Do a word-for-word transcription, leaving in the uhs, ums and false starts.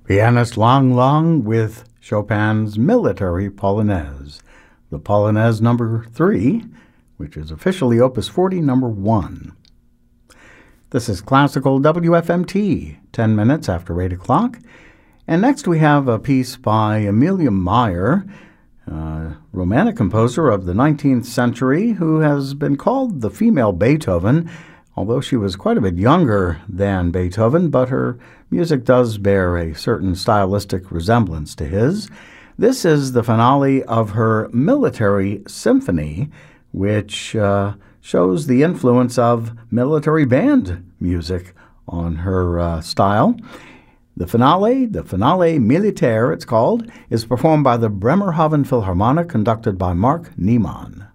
Pianist Lang Lang with Chopin's Military Polonaise, the Polonaise number three, which is officially Opus forty, number one. This is Classical W F M T, ten minutes after eight o'clock. And next we have a piece by Amelia Meyer, a Romantic composer of the nineteenth century who has been called the female Beethoven, although she was quite a bit younger than Beethoven, but her music does bear a certain stylistic resemblance to his. This is the finale of her Military Symphony, which uh, shows the influence of military band music on her uh, style. The finale, the Finale Militaire, it's called, is performed by the Bremerhaven Philharmonic, conducted by Mark Niemann.